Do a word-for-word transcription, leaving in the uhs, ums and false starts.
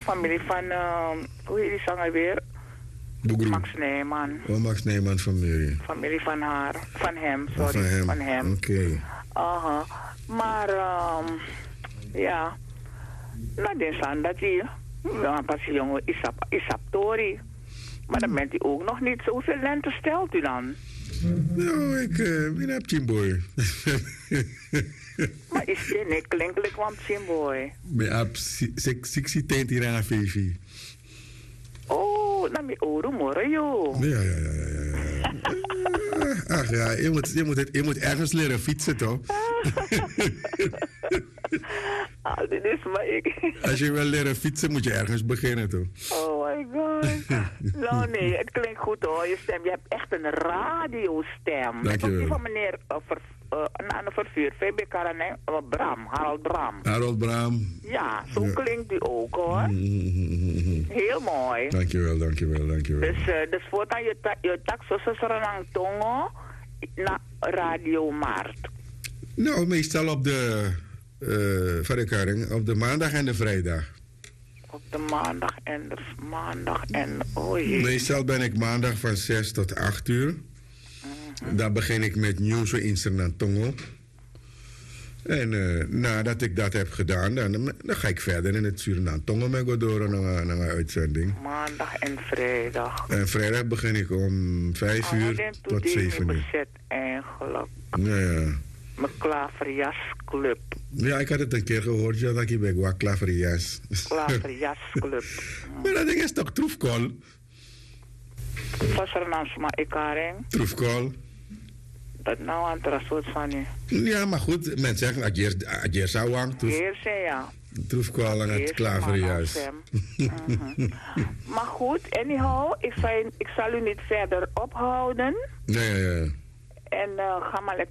familie van, uh, hoe heet die zanger weer? Boegroe. Max Nijman. Oh, Max Nijman familie. Familie van haar, van hem, sorry. Oh, van hem. Van hem. Oké. Okay. Aha. Maar, um, ja. Nou, dit is aan dat hij, ja, pas jongen, Isap, Isap Tori. Maar dan bent u ook nog niet. Hoeveel lente stelt u dan? Nou, ik uh, ben een Chimboy. Maar is dit niet klinkelijk, want Chimboy? Ik ben sexy tent hier aan een feestje. Oh, dan ben je oren morgen, joh. Ja, ja, ja, ja, ja. Ach ja, je moet, je, moet het, je moet ergens leren fietsen, toch? Ah, dit is maar ik. Als je wil leren fietsen, moet je ergens beginnen, toch? Oh my god. Nou nee, het klinkt goed hoor, je stem. Je hebt echt een radiostem. Dank je wel. Die van meneer uh, ver, uh, aan de vervuur, V B Karanijn, uh, Bram, Harold Bram. Harold Bram. Ja, zo ja. Klinkt u ook hoor. Mm-hmm. Heel mooi. Dankjewel, dankjewel, dankjewel. Dus, uh, dus voortaan je, ta je tak zo Ranang Tongo naar Radio Markt. Nou, meestal op de, uh, verrekaring, op de maandag en de vrijdag. Op de maandag en de maandag en, oh jee. Meestal ben ik maandag van zes tot acht uur. Mm-hmm. Dan begin ik met nieuws in Suriname. En uh, nadat ik dat heb gedaan, dan, dan ga ik verder in het Suriname Tongo met Godoro naar een uitzending. Maandag en vrijdag. En vrijdag begin ik om vijf uur oh, tot zeven uur. Bezet eigenlijk. Ja, ja. Mijn klaverjasclub. Ja, ik had het een keer gehoord, ja, dat ik ben klaverjas. Klaverjasclub. Maar dat ding is toch troefkool? Was er nou maar ikaring? Troefkool. Dat nou aan het soort van je. Ja, maar goed, mensen zeggen, adjer sawang. Adjer ja. Troefkool en het klaverjas. Mm-hmm. Maar goed, anyhow, ik zal, ik zal u niet verder ophouden. Nee, ja, ja. En uh, ga maar lekker